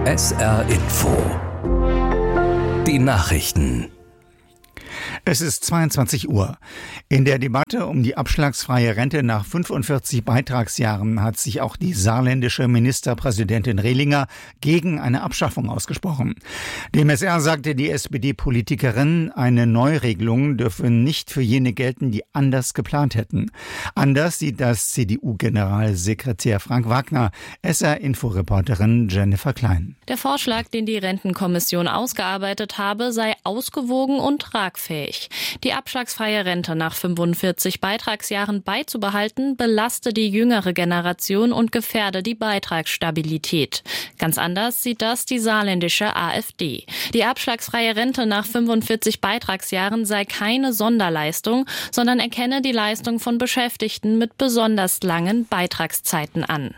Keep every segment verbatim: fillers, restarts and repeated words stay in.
S R Info. Die Nachrichten. Es ist zweiundzwanzig Uhr. In der Debatte um die abschlagsfreie Rente nach fünfundvierzig Beitragsjahren hat sich auch die saarländische Ministerpräsidentin Rehlinger gegen eine Abschaffung ausgesprochen. Dem S R sagte die S P D-Politikerin, eine Neuregelung dürfe nicht für jene gelten, die anders geplant hätten. Anders sieht das C D U-Generalsekretär Frank Wagner, S R-Info-Reporterin Jennifer Klein. Der Vorschlag, den die Rentenkommission ausgearbeitet habe, sei ausgewogen und tragfähig. Die abschlagsfreie Rente nach fünfundvierzig Beitragsjahren beizubehalten, belaste die jüngere Generation und gefährde die Beitragsstabilität. Ganz anders sieht das die saarländische A f D. Die abschlagsfreie Rente nach fünfundvierzig Beitragsjahren sei keine Sonderleistung, sondern erkenne die Leistung von Beschäftigten mit besonders langen Beitragszeiten an.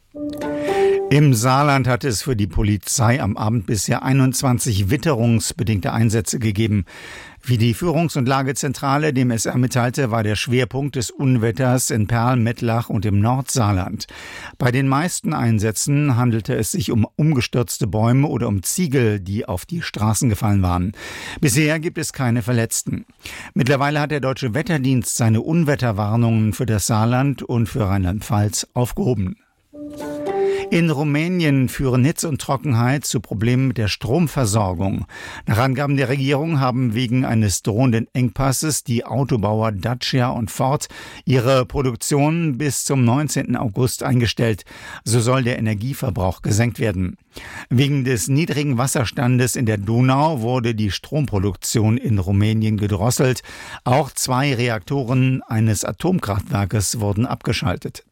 Im Saarland hat es für die Polizei am Abend bisher einundzwanzig witterungsbedingte Einsätze gegeben. Wie die Führungs- und Lagezentrale dem S R mitteilte, war der Schwerpunkt des Unwetters in Perl, Mettlach und im Nordsaarland. Bei den meisten Einsätzen handelte es sich um umgestürzte Bäume oder um Ziegel, die auf die Straßen gefallen waren. Bisher gibt es keine Verletzten. Mittlerweile hat der Deutsche Wetterdienst seine Unwetterwarnungen für das Saarland und für Rheinland-Pfalz aufgehoben. In Rumänien führen Hitze und Trockenheit zu Problemen mit der Stromversorgung. Nach Angaben der Regierung haben wegen eines drohenden Engpasses die Autobauer Dacia und Ford ihre Produktion bis zum neunzehnten August eingestellt. So soll der Energieverbrauch gesenkt werden. Wegen des niedrigen Wasserstandes in der Donau wurde die Stromproduktion in Rumänien gedrosselt. Auch zwei Reaktoren eines Atomkraftwerkes wurden abgeschaltet.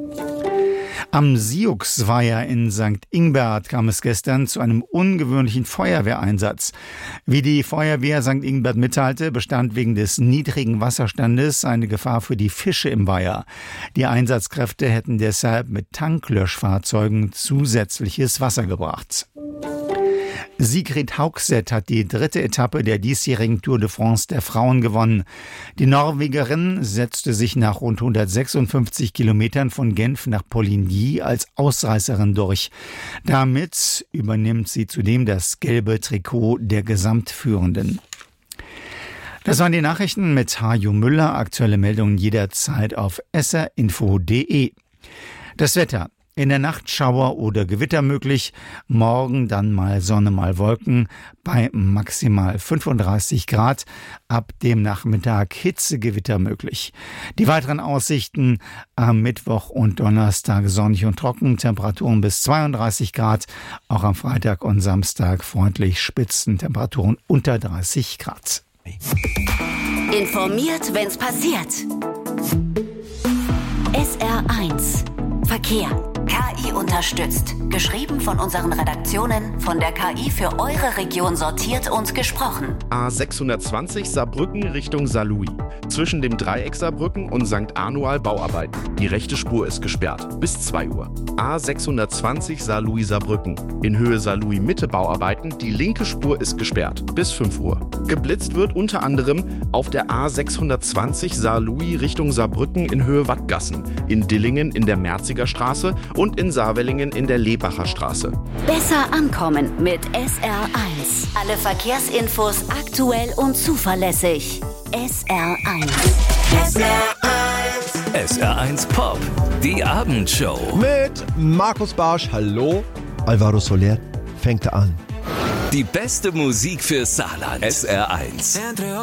Am Siuxweiher in Sankt Ingbert kam es gestern zu einem ungewöhnlichen Feuerwehreinsatz. Wie die Feuerwehr Sankt Ingbert mitteilte, bestand wegen des niedrigen Wasserstandes eine Gefahr für die Fische im Weiher. Die Einsatzkräfte hätten deshalb mit Tanklöschfahrzeugen zusätzliches Wasser gebracht. Sigrid Haugset hat die dritte Etappe der diesjährigen Tour de France der Frauen gewonnen. Die Norwegerin setzte sich nach rund hundertsechsundfünfzig Kilometern von Genf nach Poligny als Ausreißerin durch. Damit übernimmt sie zudem das gelbe Trikot der Gesamtführenden. Das waren die Nachrichten mit Hajo Müller. Aktuelle Meldungen jederzeit auf s r info punkt d e. Das Wetter. In der Nacht Schauer oder Gewitter möglich, morgen dann mal Sonne, mal Wolken bei maximal fünfunddreißig Grad, ab dem Nachmittag Hitzegewitter möglich. Die weiteren Aussichten am Mittwoch und Donnerstag sonnig und trocken, Temperaturen bis zweiunddreißig Grad, auch am Freitag und Samstag freundlich Spitzentemperaturen unter dreißig Grad. Informiert, wenn's passiert. S R eins Verkehr. K I unterstützt. Geschrieben von unseren Redaktionen, von der K I für eure Region sortiert und gesprochen. A sechshundertzwanzig Saarbrücken Richtung Saarlouis. Zwischen dem Dreieck Saarbrücken und Sankt Anual Bauarbeiten. Die rechte Spur ist gesperrt. Bis zwei Uhr. A sechshundertzwanzig Saarlouis Saarbrücken. In Höhe Saarlouis Mitte Bauarbeiten. Die linke Spur ist gesperrt. Bis fünf Uhr. Geblitzt wird unter anderem auf der A sechshundertzwanzig Saarlouis Richtung Saarbrücken in Höhe Wattgassen. In Dillingen in der Merziger Straße und in Saarwellingen in der Lebacher Straße. Besser ankommen mit S R eins. Alle Verkehrsinfos aktuell und zuverlässig. S R eins. S R eins. S R eins Pop. Die Abendshow. Mit Markus Barsch. Hallo. Alvaro Soler fängt an. Die beste Musik für Saarland. S R eins.